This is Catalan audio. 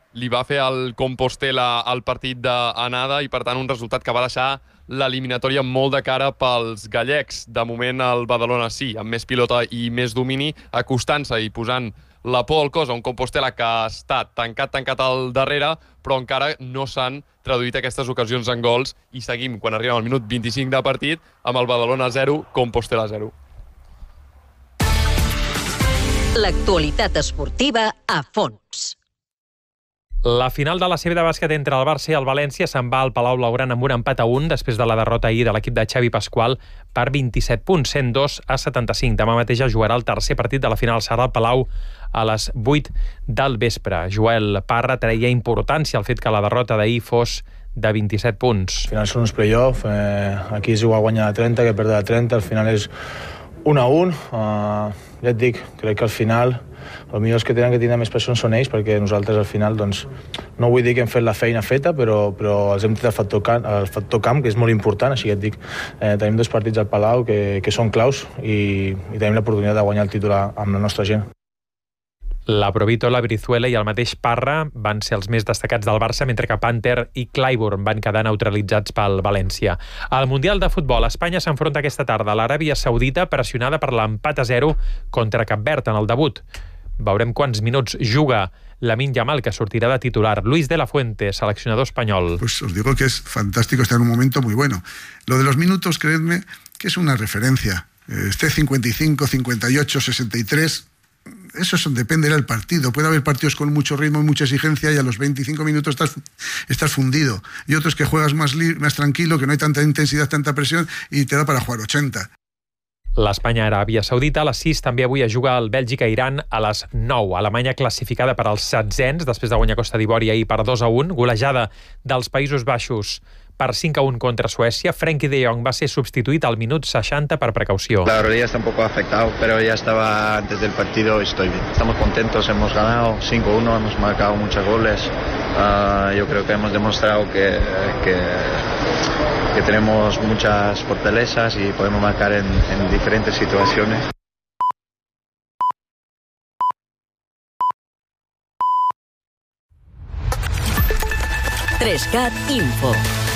li va fer el Compostela al partit d'anada i, per tant, un resultat que va deixar l'eliminatòria molt de cara pels gallecs. De moment, el Badalona sí, amb més pilota i més domini, acostant-se i posant la por al cos a un Compostela que està tancat al darrere, però encara no s'han traduït aquestes ocasions en gols i seguim, quan arribem al minut 25 de partit, amb el Badalona 0, Compostela 0. L'actualitat esportiva a fons. La final de la CB de bàsquet entre el Barça i el València se'n va al Palau Blaugrana amb un empat a 1 després de la derrota ahir de l'equip de Xavi Pasqual per 27 punts, 102-75. Demà mateix es jugarà el tercer partit de la final, serà al Palau a les 8 del vespre. Joel Parra treia importància al fet que la derrota d'ahir fos de 27 punts. Al final són uns play-off, aquí es juga a guanyar de 30, que perdre de 30, al final és 1-1. Ja et dic, crec que al final els millors que tenen que tindre més pressió són ells, perquè nosaltres al final, doncs, no vull dir que hem fet la feina feta, però els hem tret el factor camp, que és molt important, així que et dic, tenim 2 partits al Palau que són claus i tenim l'oportunitat de guanyar el títol amb la nostra gent. La Provito, la Brizuela i el mateix Parra van ser els més destacats del Barça, mentre que Panther i Clyburn van quedar neutralitzats pel València. Al Mundial de Futbol, Espanya s'enfronta aquesta tarda a l'Aràbia Saudita, pressionada per l'empat a 0 contra Cap Verd en el debut. Veurem quants minuts juga Lamine Yamal, que sortirá de titular. Luis de la Fuente, seleccionador español. Pues os digo que es fantástico estar en un momento muy bueno. Lo de los minutos, creedme, que es una referencia. Esté 55, 58, 63... Eso depende del partido. Puede haber partidos con mucho ritmo y mucha exigencia y a los 25 minutos estás fundido. Y otros que juegas más tranquilo, que no hay tanta intensidad, tanta presión y te da para jugar 80. L'Espanya-Aràbia Saudita a les 6 també avui es juga el Bèlgica-Iran a les 9. Alemanya classificada per als setzents després de guanyar Costa d'Ivori ahir per 2-1. Golejada dels Països Baixos per 5-1 contra Suècia. Frenkie de Jong va ser substituït al minut 60 per precaució. La rodilla está un poco afectado, pero ya estaba antes del partido y estoy bien. Estamos contentos, hemos ganado 5-1, hemos marcado muchos goles. Yo creo que hemos demostrado que tenemos muchas fortalezas y podemos marcar en diferentes situaciones. Trescat Info.